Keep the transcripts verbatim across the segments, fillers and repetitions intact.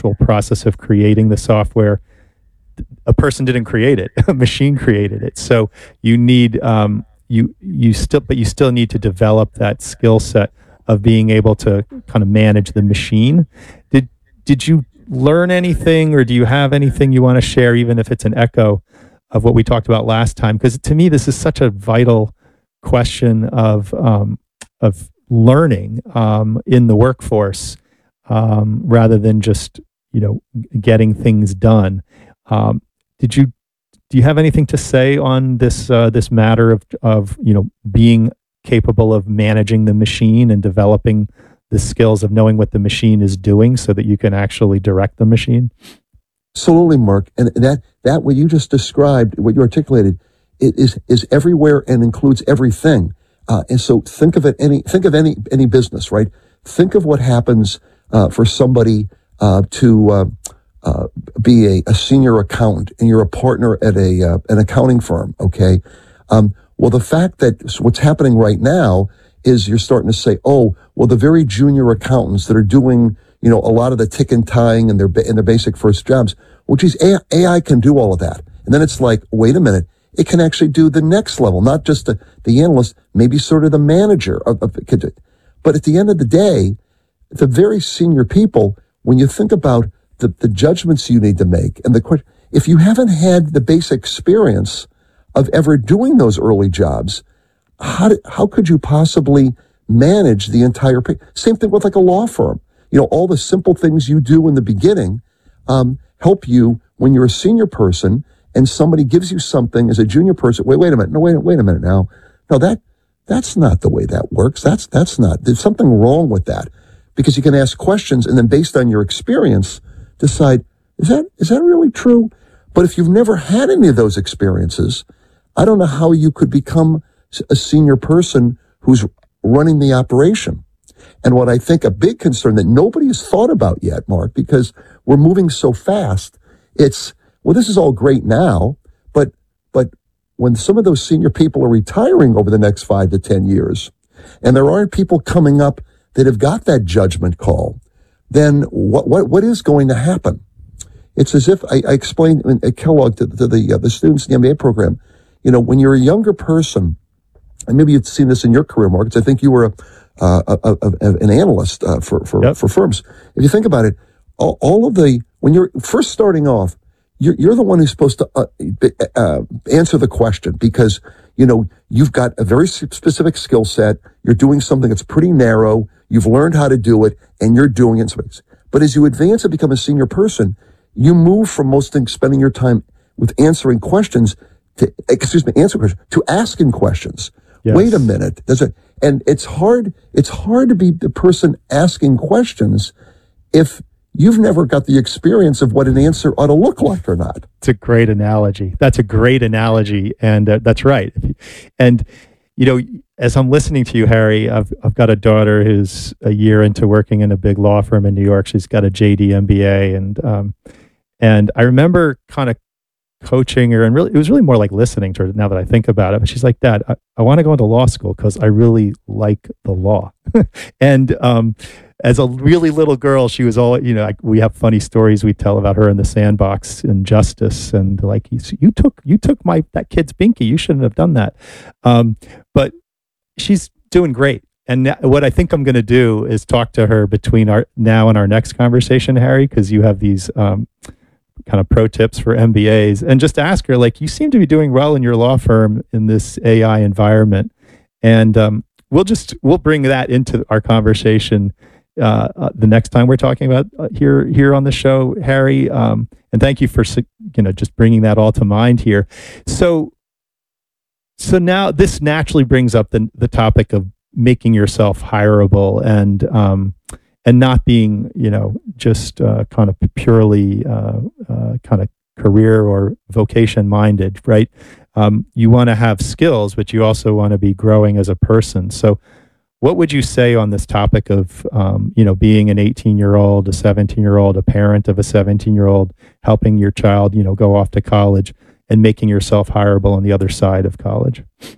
actual process of creating the software, a person didn't create it; a machine created it. So you need um, you you still, but you still need to develop that skill set of being able to kind of manage the machine. Did did you learn anything, or do you have anything you want to share, even if it's an echo of what we talked about last time? Because to me, this is such a vital question of um, of learning um, in the workforce, um, rather than just you know getting things done. Um, did you do you have anything to say on this uh, this matter of of you know being capable of managing the machine and developing the skills of knowing what the machine is doing so that you can actually direct the machine? Absolutely, Mark. And that, that what you just described, what you articulated, it is is everywhere and includes everything. Uh, and so think of it any think of any any business, right? Think of what happens uh, for somebody uh, to uh, uh, be a, a senior accountant, and you're a partner at a uh, an accounting firm. Okay. Um, well, the fact that what's happening right now is you're starting to say, oh, well, the very junior accountants that are doing, you know, a lot of the tick and tying and their in their basic first jobs. Well, geez, A I can do all of that. And then it's like, wait a minute, it can actually do the next level, not just the, the analyst, maybe sort of the manager of, of but at the end of the day, the very senior people, when you think about the, the judgments you need to make and the question, if you haven't had the basic experience of ever doing those early jobs, how do, how could you possibly manage the entire picture? Same thing with like a law firm. You know, all the simple things you do in the beginning um, help you when you're a senior person and somebody gives you something as a junior person. Wait, wait a minute. No, wait, wait a minute now. No, that that's not the way that works. That's that's not. There's something wrong with that, because you can ask questions and then based on your experience decide, is that is that really true? But if you've never had any of those experiences, I don't know how you could become a senior person who's running the operation. And what I think a big concern that nobody has thought about yet, Mark, because we're moving so fast, it's, well, this is all great now, but but when some of those senior people are retiring over the next five to ten years, and there aren't people coming up that have got that judgment call, then what what what is going to happen? It's as if I, I explained at Kellogg to, to the uh, the students in the M B A program, you know, when you're a younger person, and maybe you've seen this in your career, Mark, because I think you were a Uh, a, a, a, an analyst uh, for for, yep. for firms. If you think about it, all, all of the when you're first starting off, you're, you're the one who's supposed to uh, uh, answer the question, because you know you've got a very specific skill set. You're doing something that's pretty narrow. You've learned how to do it, and you're doing it. But as you advance and become a senior person, you move from most things spending your time with answering questions to excuse me, answering questions to asking questions. Yes. Wait a minute. There's a And it's hard, it's hard to be the person asking questions if you've never got the experience of what an answer ought to look like or not. It's a great analogy. That's a great analogy. And uh, that's right. And, you know, as I'm listening to you, Harry, I've, I've got a daughter who's a year into working in a big law firm in New York. She's got a J D M B A. And, um, and I remember kind of coaching her, and really, it was really more like listening to her now that I think about it. But she's like, Dad, I, I want to go into law school because I really like the law. and um, as a really little girl, she was all, you know, like, we have funny stories we tell about her in the sandbox in Justice, and like, you, you took you took my that kid's binky. You shouldn't have done that. Um, but she's doing great. And now, what I think I'm going to do is talk to her between our now and our next conversation, Harry, because you have these um, kind of pro tips for M B As, and just ask her, like, you seem to be doing well in your law firm in this A I environment. And um, we'll just, we'll bring that into our conversation uh, uh, the next time we're talking about uh, here, here on the show, Harry. Um, and thank you for, you know, just bringing that all to mind here. So, so now this naturally brings up the, the topic of making yourself hireable, and, um, and not being, you know, just uh, kind of purely uh, uh, kind of career or vocation minded, right? Um, you want to have skills, but you also want to be growing as a person. So what would you say on this topic of, um, you know, being an eighteen-year-old, a seventeen-year-old, a parent of a seventeen-year-old, helping your child, you know, go off to college and making yourself hireable on the other side of college?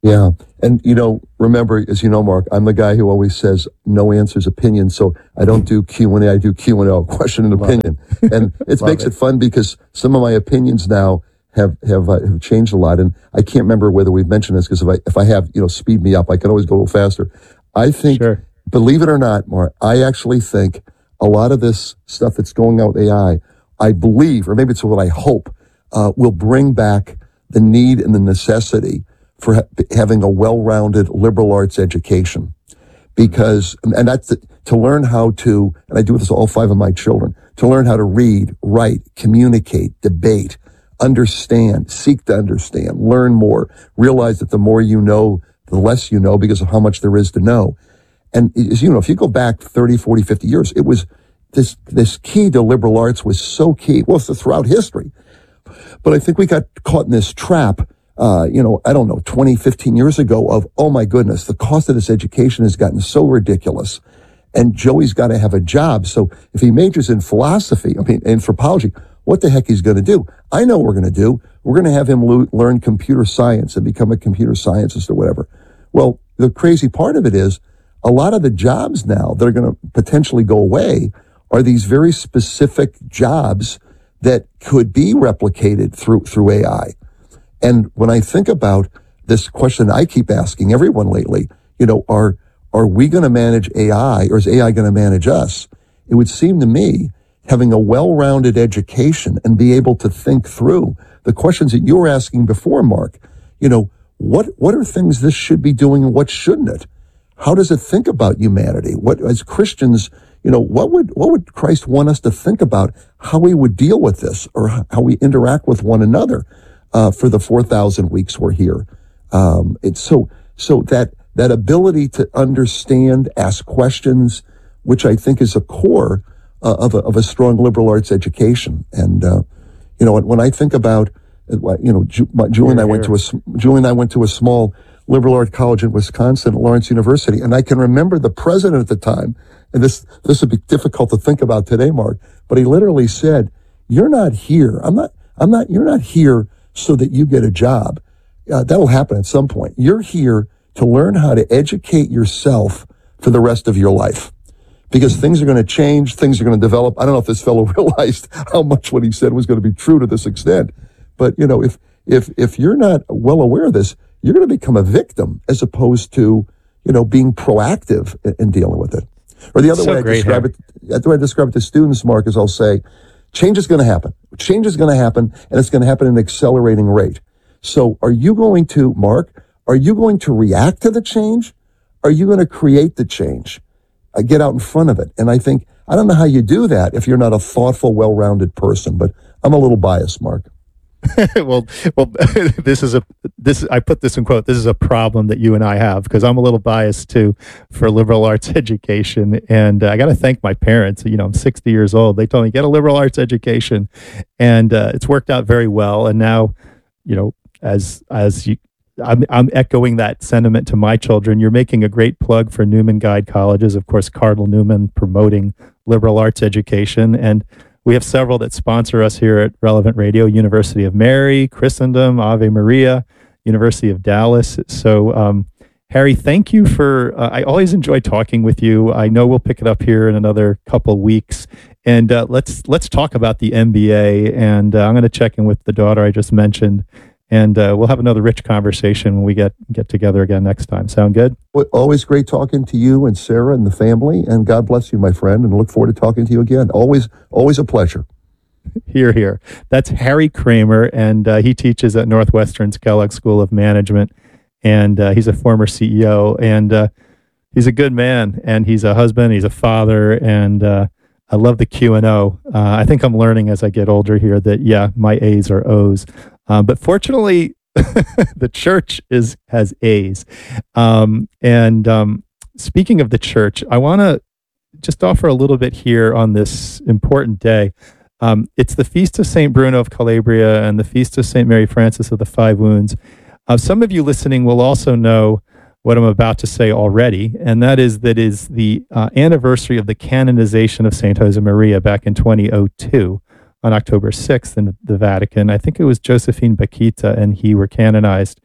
Yeah. And, you know, remember, as you know, Mark, I'm the guy who always says no answers opinion. So I don't do Q and A, I do Q and O, question and Love opinion. And it Love makes it. it fun because some of my opinions now have have, uh, have changed a lot. And I can't remember whether we've mentioned this because if I, if I have, you know, speed me up, I can always go a little faster. I think, Sure. believe it or not, Mark, I actually think a lot of this stuff that's going out with A I, I believe, or maybe it's what I hope, uh, will bring back the need and the necessity for ha- having a well-rounded liberal arts education. Because, and that's the, to learn how to, and I do this to all five of my children, to learn how to read, write, communicate, debate, understand, seek to understand, learn more, realize that the more you know, the less you know because of how much there is to know. And as you know, if you go back thirty, forty, fifty years, it was this, this key to liberal arts was so key. Well, it's throughout history. But I think we got caught in this trap, uh, you know, I don't know, twenty, fifteen years ago of, oh my goodness, the cost of this education has gotten so ridiculous. And Joey's got to have a job. So if he majors in philosophy, I mean, anthropology, what the heck he's going to do? I know what we're going to do. We're going to have him lo- learn computer science and become a computer scientist or whatever. Well, the crazy part of it is a lot of the jobs now that are going to potentially go away are these very specific jobs that could be replicated through through A I. And when I think about this question I keep asking everyone lately, you know, are are we going to manage A I or is A I going to manage us? It would seem to me having a well-rounded education and be able to think through the questions that you were asking before, Mark, you know, what what are things this should be doing and what shouldn't it? How does it think about humanity? What, as Christians, you know, what would what would Christ want us to think about how we would deal with this or how we interact with one another uh, for the four thousand weeks we're here? Um, it's so so that that ability to understand, ask questions, which I think is a core uh, of a, of a strong liberal arts education. And uh, you know, when I think about, you know, Ju- my, Julie and I went to a Julie and I went to a small liberal art college in Wisconsin, Lawrence University, and I can remember the president at the time. And this this would be difficult to think about today, Mark, but he literally said, "You're not here. I'm not. I'm not. You're not here so that you get a job. Uh, that'll happen at some point. You're here to learn how to educate yourself for the rest of your life, because things are going to change. Things are going to develop." I don't know if this fellow realized how much what he said was going to be true to this extent, but you know, if if if you're not well aware of this, you're going to become a victim as opposed to, you know, being proactive in, in dealing with it. Or the other So way I great, describe Harry. it, the way I describe it to students, Mark, is I'll say, change is going to happen. Change is going to happen, and it's going to happen at an accelerating rate. So are you going to, Mark, are you going to react to the change? Are you going to create the change? Uh, get out in front of it. And I think, I don't know how you do that if you're not a thoughtful, well-rounded person, but I'm a little biased, Mark. well, well, this is a this. I put this in quote. This is a problem that you and I have because I'm a little biased too for liberal arts education, and uh, I got to thank my parents. You know, I'm sixty years old. They told me get a liberal arts education, and uh, it's worked out very well. And now, you know, as as you, I'm I'm echoing that sentiment to my children. You're making a great plug for Newman Guide Colleges, of course, Cardinal Newman promoting liberal arts education and. We have several that sponsor us here at Relevant Radio, University of Mary, Christendom, Ave Maria, University of Dallas. So, um, Harry, thank you for, uh, I always enjoy talking with you. I know we'll pick it up here in another couple weeks. And uh, let's let's talk about the M B A. And uh, I'm going to check in with the daughter I just mentioned. And uh, we'll have another rich conversation when we get, get together again next time. Sound good? Well, always great talking to you and Sarah and the family. And God bless you, my friend. And look forward to talking to you again. Always, always a pleasure. Here, here. That's Harry Kramer, and uh, he teaches at Northwestern's Kellogg School of Management. And uh, he's a former C E O. And uh, he's a good man. And he's a husband. He's a father. And uh, I love the Q and O. Uh, I think I'm learning as I get older here that, yeah, my A's are O's. Uh, but fortunately, the church is has A's. Um, and um, speaking of the church, I want to just offer a little bit here on this important day. Um, it's the Feast of Saint Bruno of Calabria and the Feast of Saint Mary Frances of the Five Wounds. Uh, some of you listening will also know what I'm about to say already, and that is that is the uh, anniversary of the canonization of Saint Josemaria back in twenty oh two. On October sixth in the Vatican. I think it was Josephine Bakhita and he were canonized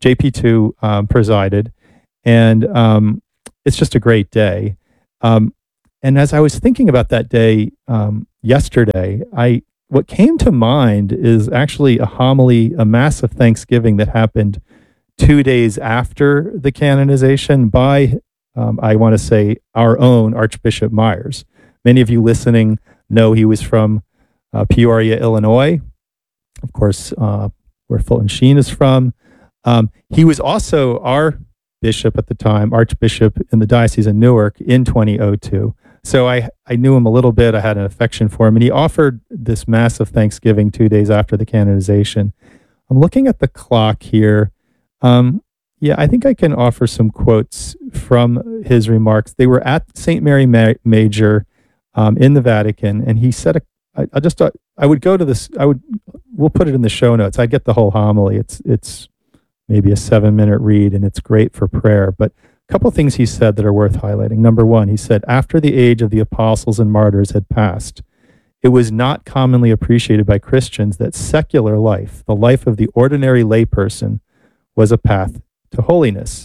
J P two um, presided, and um, it's just a great day. Um, and as I was thinking about that day um, yesterday, I what came to mind is actually a homily, a mass of thanksgiving that happened two days after the canonization by, um, I want to say, our own Archbishop Myers. Many of you listening know he was from uh, Peoria, Illinois, of course, uh, where Fulton Sheen is from. Um, he was also our bishop at the time, Archbishop in the Diocese of Newark in twenty oh two. So I, I knew him a little bit. I had an affection for him. And he offered this mass of thanksgiving two days after the canonization. I'm looking at the clock here. Um, yeah, I think I can offer some quotes from his remarks. They were at Saint Mary Ma- Major um, in the Vatican, and he said, a, I, I just thought I would go to this. I would, we'll put it in the show notes. I get the whole homily. It's it's maybe a seven minute read, and it's great for prayer. But a couple of things he said that are worth highlighting. Number one, he said, after the age of the apostles and martyrs had passed, it was not commonly appreciated by Christians that secular life, the life of the ordinary layperson, was a path to holiness.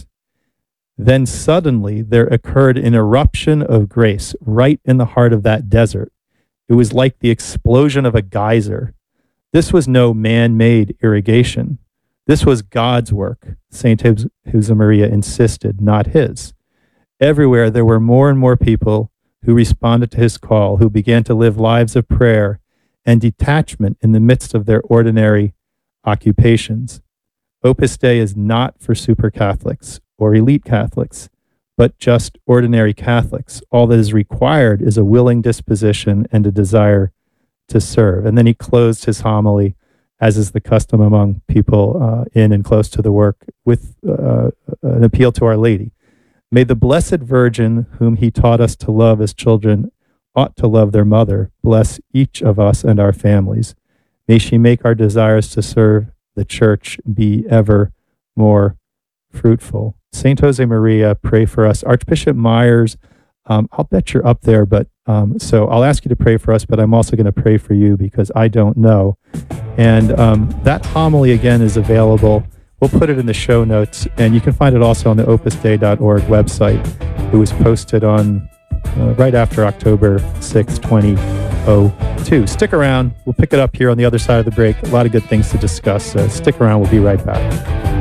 Then suddenly there occurred an eruption of grace right in the heart of that desert. It was like the explosion of a geyser. This was no man-made irrigation. This was God's work, Saint Josemaria insisted, not his. Everywhere there were more and more people who responded to his call, who began to live lives of prayer and detachment in the midst of their ordinary occupations. Opus Dei is not for super Catholics or elite Catholics, but just ordinary Catholics. All that is required is a willing disposition and a desire to serve. And then he closed his homily, as is the custom among people uh, in and close to the work, with uh, an appeal to Our Lady. May the Blessed Virgin, whom he taught us to love as children ought to love their mother, bless each of us and our families. May she make our desires to serve the Church be ever more fruitful. Saint Josemaria, pray for us. Archbishop Myers, um, I'll bet you're up there, but um, so I'll ask you to pray for us, but I'm also going to pray for you because I don't know. And um, that homily, again, is available. We'll put it in the show notes, and you can find it also on the opus dei dot org website. It was posted on uh, right after October sixth, twenty oh two. Stick around. We'll pick it up here on the other side of the break. A lot of good things to discuss. So stick around. We'll be right back.